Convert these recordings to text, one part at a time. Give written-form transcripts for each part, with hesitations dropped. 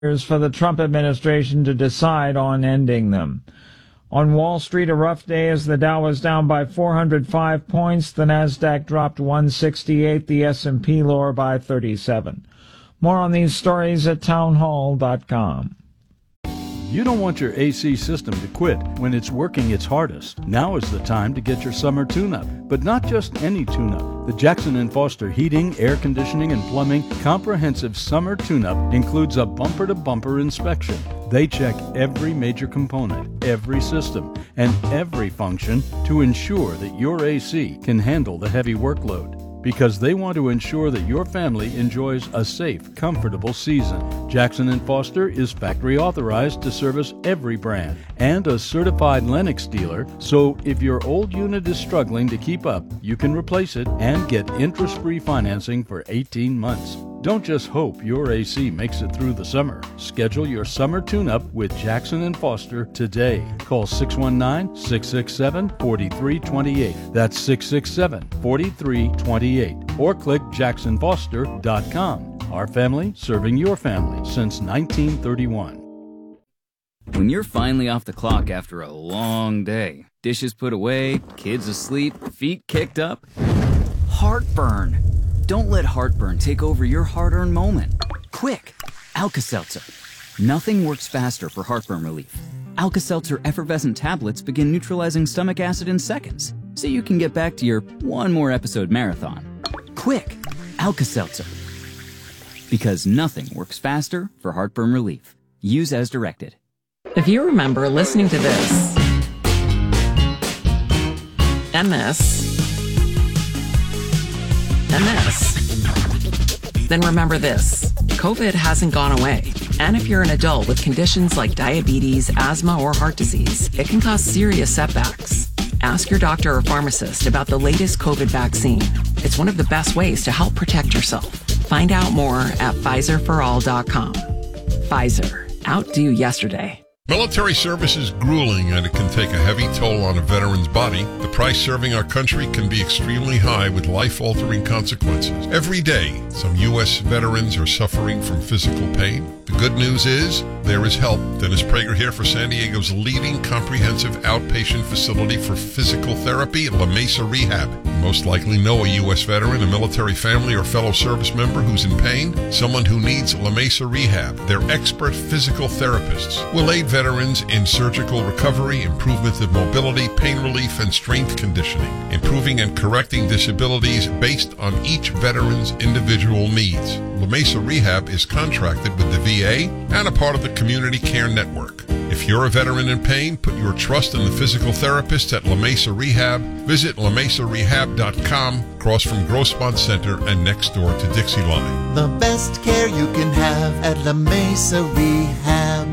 for the Trump administration to decide on ending them. On Wall Street, a rough day as the Dow was down by 405 points, the Nasdaq dropped 168, the S&P lower by 37. More on these stories at townhall.com. You don't want your AC system to quit when it's working its hardest. Now is the time to get your summer tune-up, but not just any tune-up. The Jackson & Foster Heating, Air Conditioning, and Plumbing Comprehensive Summer Tune-Up includes a bumper-to-bumper inspection. They check every major component, every system, and every function to ensure that your AC can handle the heavy workload. Because they want to ensure that your family enjoys a safe, comfortable season. Jackson & Foster is factory authorized to service every brand and a certified Lennox dealer, so if your old unit is struggling to keep up, you can replace it and get interest-free financing for 18 months. Don't just hope your AC makes it through the summer. Schedule your summer tune-up with Jackson & Foster today. Call 619-667-4328. That's 667-4328. Or click jacksonfoster.com. Our family serving your family since 1931. When you're finally off the clock after a long day, dishes put away, kids asleep, feet kicked up, heartburn. Don't let heartburn take over your hard-earned moment. Quick, Alka-Seltzer. Nothing works faster for heartburn relief. Alka-Seltzer effervescent tablets begin neutralizing stomach acid in seconds, so you can get back to your one more episode marathon. Quick, Alka-Seltzer. Because nothing works faster for heartburn relief. Use as directed. If you remember listening to this, and this, then remember this. COVID hasn't gone away. And if you're an adult with conditions like diabetes, asthma, or heart disease, it can cause serious setbacks. Ask your doctor or pharmacist about the latest COVID vaccine. It's one of the best ways to help protect yourself. Find out more at PfizerForAll.com. Pfizer. Outdo yesterday. Military service is grueling and it can take a heavy toll on a veteran's body. The price serving our country can be extremely high with life-altering consequences. Every day, some U.S. veterans are suffering from physical pain. The good news is there is help. Dennis Prager here for San Diego's leading comprehensive outpatient facility for physical therapy, La Mesa Rehab. You most likely know a U.S. veteran, a military family, or fellow service member who's in pain, someone who needs La Mesa Rehab. Their expert physical therapists will aid veterans in surgical recovery, improvement of mobility, pain relief, and strength conditioning, improving and correcting disabilities based on each veteran's individual needs. La Mesa Rehab is contracted with the VA and a part of the Community Care Network. If you're a veteran in pain, put your trust in the physical therapists at La Mesa Rehab. Visit LaMesaRehab.com, across from Grossmont Center and next door to Dixie Line. The best care you can have at La Mesa Rehab.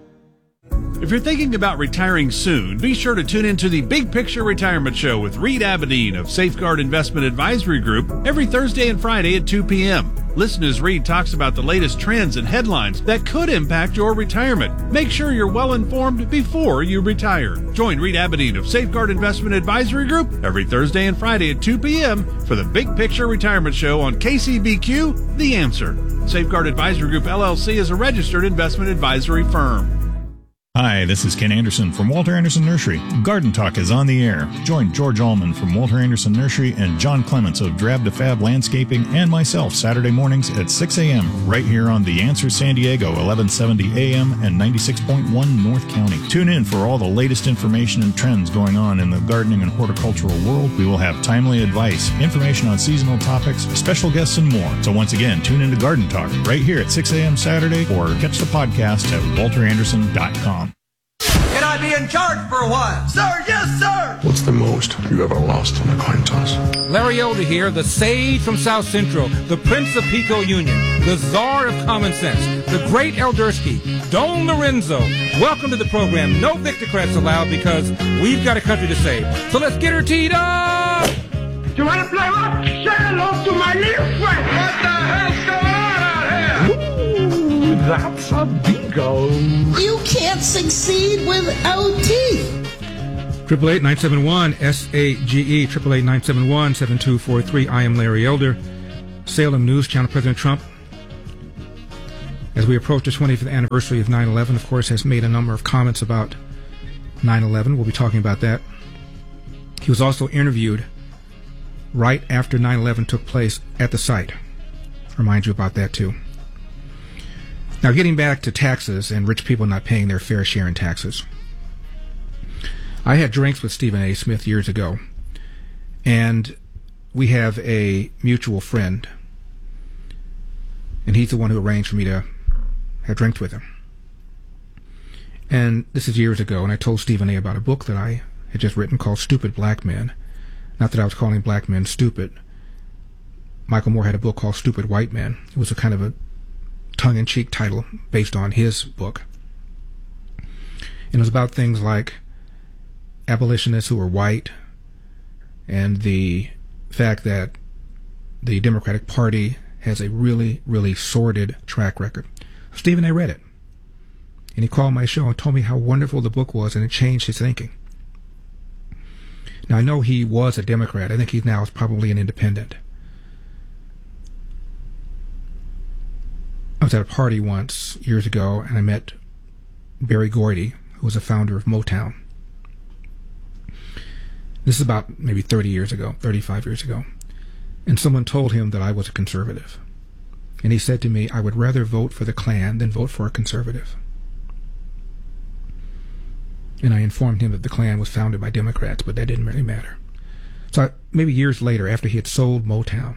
If you're thinking about retiring soon, be sure to tune into the Big Picture Retirement Show with Reed Abedin of Safeguard Investment Advisory Group every Thursday and Friday at 2 p.m. Listen as Reed talks about the latest trends and headlines that could impact your retirement. Make sure you're well informed before you retire. Join Reed Abedin of Safeguard Investment Advisory Group every Thursday and Friday at 2 p.m. for the Big Picture Retirement Show on KCBQ, The Answer. Safeguard Advisory Group, LLC is a registered investment advisory firm. Hi, this is Ken Anderson from Walter Anderson Nursery. Garden Talk is on the air. Join George Allman from Walter Anderson Nursery and John Clements of Drab to Fab Landscaping and myself Saturday mornings at 6 a.m. right here on The Answer San Diego, 1170 a.m. and 96.1 North County. Tune in for all the latest information and trends going on in the gardening and horticultural world. We will have timely advice, information on seasonal topics, special guests, and more. So once again, tune in to Garden Talk right here at 6 a.m. Saturday or catch the podcast at walteranderson.com. Can I be in charge for a while? Sir, yes, sir! What's the most you ever lost on a coin toss? Larry Elder here, the sage from South Central, the Prince of Pico Union, the Czar of Common Sense, the great Eldersky, Don Lorenzo. Welcome to the program. No Victocrats allowed because we've got a country to save. So let's get her teed up! You want to play what? Say hello to my little friend! What the hell's going on out here? Ooh, that's a bingo. You can't succeed without teeth. 888-971-SAGE, 888-971-7243. I am Larry Elder. Salem News Channel President Trump as we approach the 25th anniversary of 9/11, of course, has made a number of comments about 9/11. We'll be talking about that. He was also interviewed right after 9/11 took place at the site. Remind you about that, too. Now, getting back to taxes and rich people not paying their fair share in taxes. I had drinks with Stephen A. Smith years ago, and we have a mutual friend, and he's the one who arranged for me to have drinks with him. And this is years ago, and I told Stephen A. about a book that I had just written called Stupid Black Men. Not that I was calling black men stupid. Michael Moore had a book called Stupid White Men. It was a kind of a tongue-in-cheek title based on his book. And it was about things like abolitionists who were white and the fact that the Democratic Party has a really, really sordid track record. Stephen A. read it. And he called my show and told me how wonderful the book was, and it changed his thinking. Now, I know he was a Democrat. I think he now is probably an independent. I was at a party once, years ago, and I met Barry Gordy, who was a founder of Motown. This is about maybe 30 years ago, 35 years ago. And someone told him that I was a conservative. And he said to me, I would rather vote for the Klan than vote for a conservative. And I informed him that the Klan was founded by Democrats, but that didn't really matter. So maybe years later, after he had sold Motown,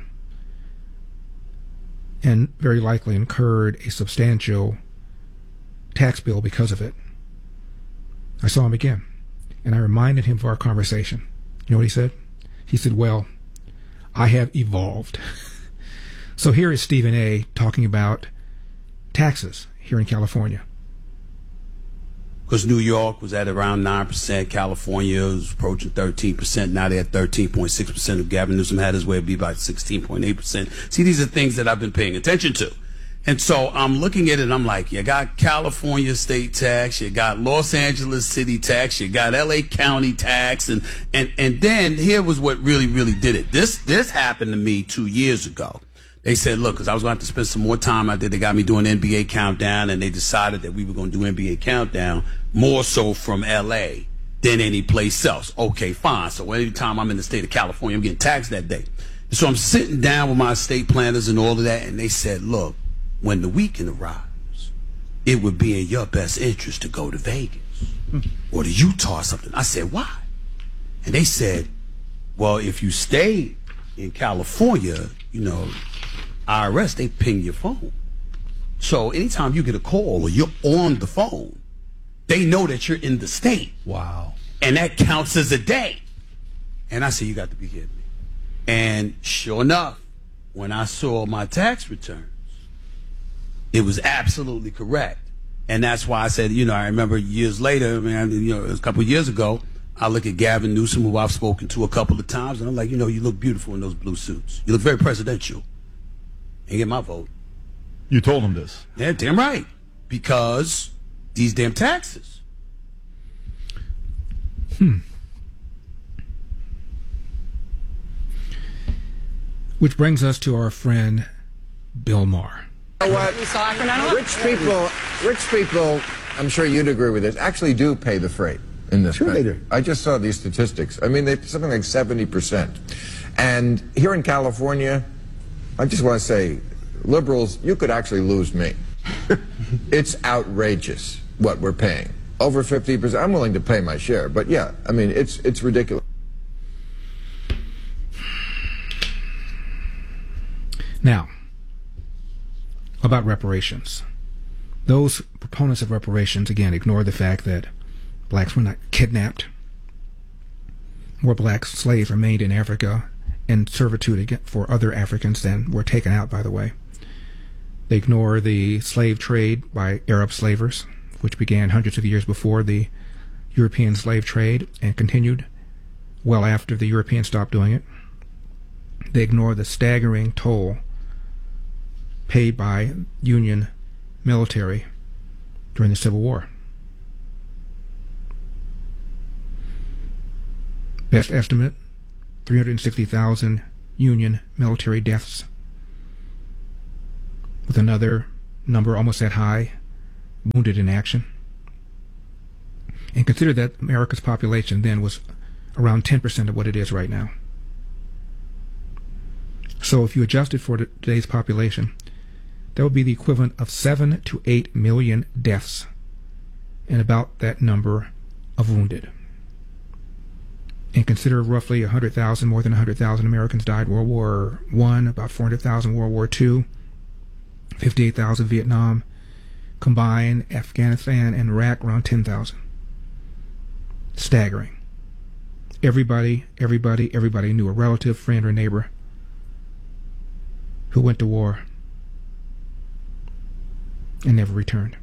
and very likely incurred a substantial tax bill because of it, I saw him again, and I reminded him of our conversation. You know what he said? He said, well, I have evolved. So here is Stephen A. talking about taxes here in California. Because New York was at around 9%, California was approaching 13%, now they're at 13.6%. If Gavin Newsom had his way, it'd be about 16.8%. See, these are things that I've been paying attention to. And so I'm looking at it and I'm like, you got California state tax, you got Los Angeles city tax, you got LA county tax, and then here was what really, really did it. This happened to me 2 years ago. They said, look, because I was going to have to spend some more time out there, they got me doing NBA Countdown, and they decided that we were going to do NBA Countdown more so from LA than any place else. Okay, fine. So every time I'm in the state of California, I'm getting taxed that day. And so I'm sitting down with my estate planners and all of that, and they said, look, when the weekend arrives, it would be in your best interest to go to Vegas or to Utah or something. I said, why? And they said, well, if you stay in California, you know, IRS, they ping your phone. So anytime you get a call or you're on the phone, they know that you're in the state. Wow. And that counts as a day. And I said, you got to be kidding me. And sure enough, when I saw my tax returns, it was absolutely correct. And that's why I said, you know, I remember years later, man, you know, it was a couple of years ago, I look at Gavin Newsom, who I've spoken to a couple of times, and I'm like, you know, you look beautiful in those blue suits. You look very presidential. And get my vote. You told him this? Yeah, damn right. Because these damn taxes. Which brings us to our friend Bill Maher. You know what? Rich people, I'm sure you'd agree with this, actually do pay the freight in this country. They do. I just saw these statistics. I mean, something like 70%. And here in California, I just want to say, liberals, you could actually lose me. It's outrageous what we're paying. Over 50%. I'm willing to pay my share, but yeah, I mean, it's ridiculous. Now, about reparations. Those proponents of reparations, again, ignore the fact that blacks were not kidnapped. More black slaves remained in Africa in servitude for other Africans than were taken out, by the way. They ignore the slave trade by Arab slavers, which began hundreds of years before the European slave trade and continued well after the Europeans stopped doing it. They ignore the staggering toll paid by Union military during the Civil War. Best estimate, 360,000 Union military deaths, with another number almost that high wounded in action. And consider that America's population then was around 10% of what it is right now. So if you adjusted for today's population, that would be the equivalent of 7 to 8 million deaths and about that number of wounded. And consider roughly 100,000, more than 100,000 Americans died World War I, about 400,000 World War II, 58,000 Vietnam, combined Afghanistan and Iraq around 10,000. Staggering. Everybody knew a relative, friend, or neighbor who went to war and never returned.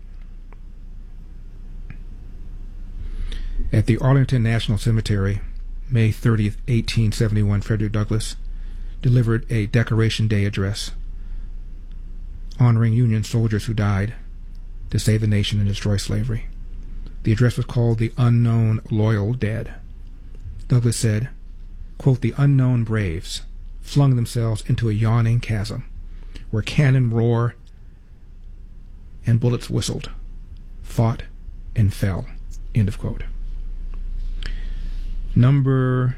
At the Arlington National Cemetery, May 30th, 1871, Frederick Douglass delivered a Decoration Day address honoring Union soldiers who died to save the nation and destroy slavery. The address was called The Unknown Loyal Dead. Douglass said, quote, "The unknown braves flung themselves into a yawning chasm where cannon roared and bullets whistled, fought and fell," end of quote. Number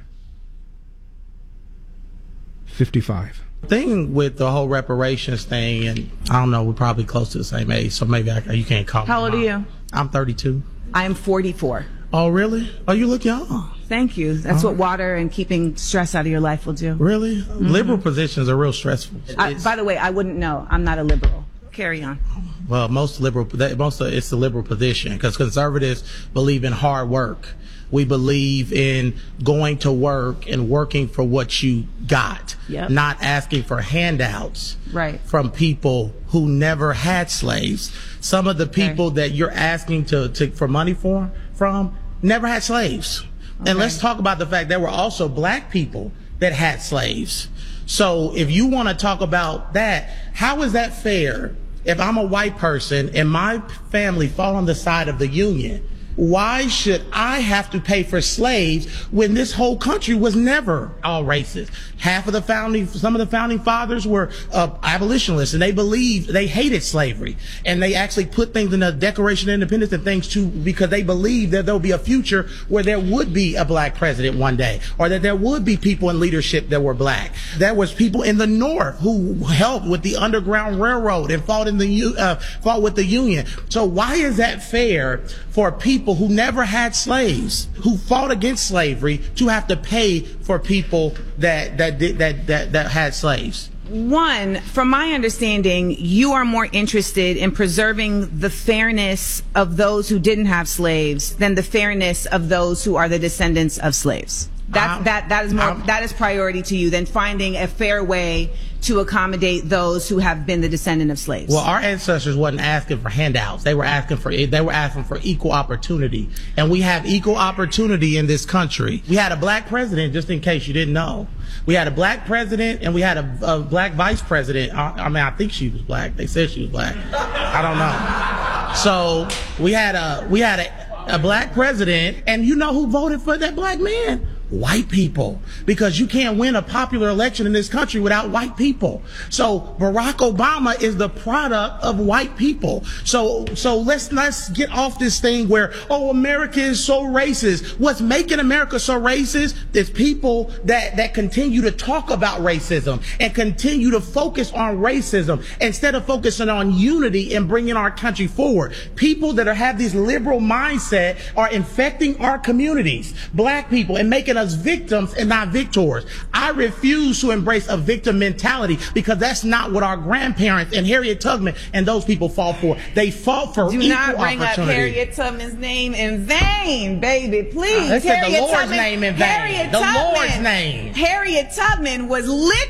55. Thing with the whole reparations thing, and I don't know, we're probably close to the same age, so maybe you can't call me. How old are you? I'm 32. I'm 44. Oh, really? Oh, you look young. Thank you. That's what water and keeping stress out of your life will do. Really? Mm-hmm. Liberal positions are real stressful. By the way, I wouldn't know. I'm not a liberal. Carry on. Well, it's the liberal position because conservatives believe in hard work. We believe in going to work and working for what you got, not asking for handouts from people who never had slaves. Some of the people that you're asking for money from never had slaves. And let's talk about the fact there were also black people that had slaves. So if you want to talk about that, how is that fair? If I'm a white person and my family fall on the side of the Union, why should I have to pay for slaves when this whole country was never all racist? Some of the founding fathers were abolitionists, and they hated slavery, and they actually put things in the Declaration of Independence and things too because they believed that there would be a future where there would be a black president one day, or that there would be people in leadership that were black. There was people in the North who helped with the Underground Railroad and fought with the Union. So why is that fair for people who never had slaves, who fought against slavery, to have to pay for people that had slaves? One, from my understanding, you are more interested in preserving the fairness of those who didn't have slaves than the fairness of those who are the descendants of slaves. That is priority to you than finding a fair way to accommodate those who have been the descendant of slaves. Well, our ancestors wasn't asking for handouts. They were asking for equal opportunity. And we have equal opportunity in this country. We had a black president, just in case you didn't know. We had a black president and we had a black vice president. I think she was black. They said she was black. I don't know. So we had a black president, and you know who voted for that black man? White people, because you can't win a popular election in this country without white people. So Barack Obama is the product of white people. So let's get off this thing where, America is so racist. What's making America so racist is people that continue to talk about racism and continue to focus on racism instead of focusing on unity and bringing our country forward. People that have these liberal mindset are infecting our communities, black people, and making us victims and not victors. I refuse to embrace a victim mentality because that's not what our grandparents and Harriet Tubman and those people fought for. They fought for equal opportunity. Do not bring up Harriet Tubman's name in vain, baby. Please. They said the Lord's name in vain. Lord's name. Harriet Tubman was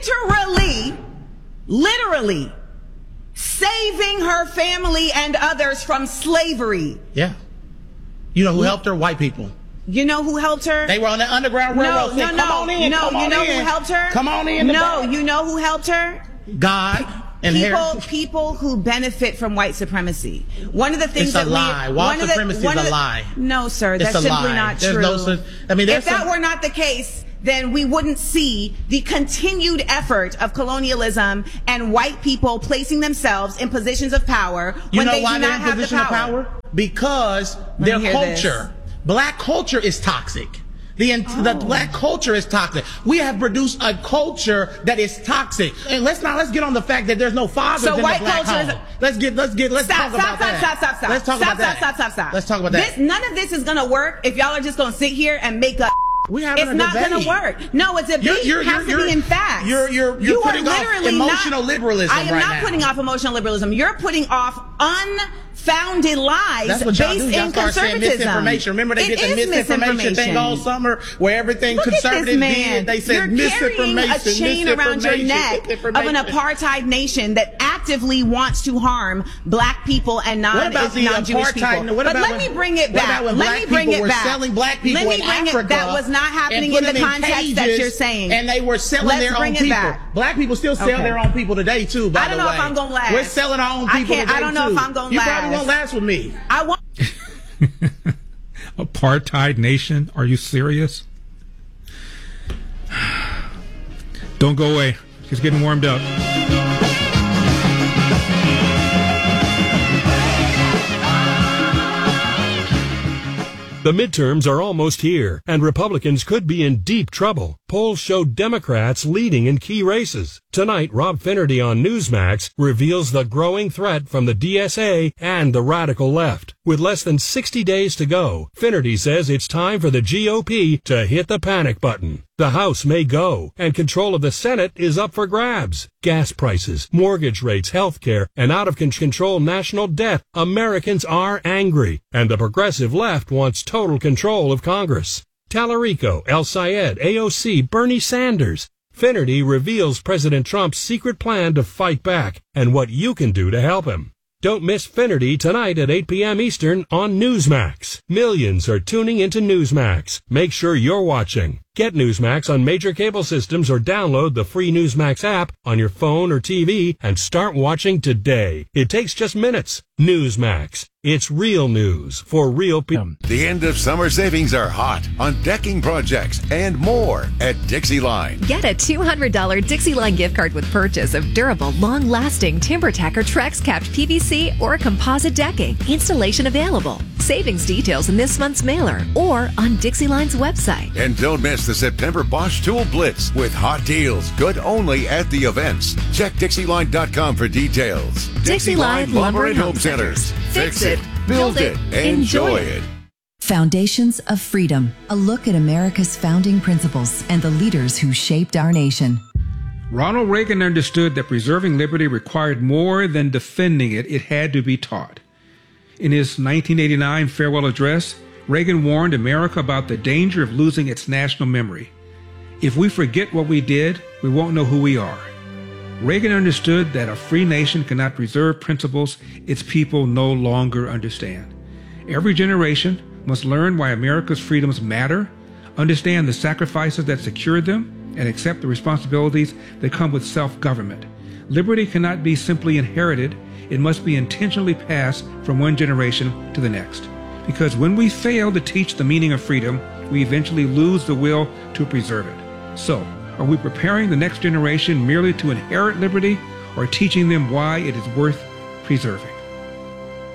literally saving her family and others from slavery. Yeah. You know who helped her? White people. You know who helped her? They were on the Underground Railroad. Come on in. Who helped her? Come on in. You know who helped her? God and people who benefit from white supremacy. One of the things it's a lie. White supremacy is a lie. No, sir, that's simply not true. If that were not the case, then we wouldn't see the continued effort of colonialism and white people placing themselves in positions of power when they do not have the power. Because their culture, black culture is toxic. The black culture is toxic. We have produced a culture that is toxic. And let's get on the fact that there's no fathers in the black home. Let's talk about that. Let's talk about that. Let's talk about that. None of this is going to work if y'all are just going to sit here and make up. It's not going to work. No, it's a debate. It has to be in facts. You're putting off emotional liberalism right now. I am not putting off emotional liberalism. You're putting off unfounded lies based in conservatism. Misinformation. Remember they did the misinformation thing all summer where everything conservative did. They said misinformation. You're carrying a chain around your neck of an apartheid nation that actively wants to harm black people and non-Jewish people. But let me bring it back. Let me bring it back. Selling black people in Africa. That was not happening in the context that you're saying. And they were selling their own people. Black people still sell their own people today too, by the way. I don't know if I'm going to last. We're selling our own people today too. I don't know if I'm going to last. You probably won't last with me. Apartheid nation? Are you serious? Don't go away. He's getting warmed up. The midterms are almost here, and Republicans could be in deep trouble. Polls show Democrats leading in key races. Tonight, Rob Finnerty on Newsmax reveals the growing threat from the DSA and the radical left. With less than 60 days to go, Finnerty says it's time for the GOP to hit the panic button. The House may go, and control of the Senate is up for grabs. Gas prices, mortgage rates, health care, and out-of-control national debt. Americans are angry, and the progressive left wants total control of Congress. Tallarico, El Sayed, AOC, Bernie Sanders. Finnerty reveals President Trump's secret plan to fight back and what you can do to help him. Don't miss Finnerty tonight at 8 p.m. Eastern on Newsmax. Millions are tuning into Newsmax. Make sure you're watching. Get Newsmax on major cable systems or download the free Newsmax app on your phone or TV and start watching today. It takes just minutes. Newsmax. It's real news for real people. The end of summer savings are hot on decking projects and more at Dixie Line. Get a $200 Dixie Line gift card with purchase of durable, long-lasting TimberTech or Trex capped PVC or composite decking. Installation available. Savings details in this month's mailer or on Dixie Line's website. And don't miss the September Bosch Tool Blitz with hot deals good only at the events. Check DixieLine.com for details. Dixie Line Lumber and Home Centers. Fix it, build it, enjoy it. Foundations of Freedom, a look at America's founding principles and the leaders who shaped our nation. Ronald Reagan understood that preserving liberty required more than defending it. It had to be taught. In his 1989 farewell address, Reagan warned America about the danger of losing its national memory. If we forget what we did, we won't know who we are. Reagan understood that a free nation cannot preserve principles its people no longer understand. Every generation must learn why America's freedoms matter, understand the sacrifices that secured them, and accept the responsibilities that come with self-government. Liberty cannot be simply inherited. It must be intentionally passed from one generation to the next. Because when we fail to teach the meaning of freedom, we eventually lose the will to preserve it. So, are we preparing the next generation merely to inherit liberty, or teaching them why it is worth preserving?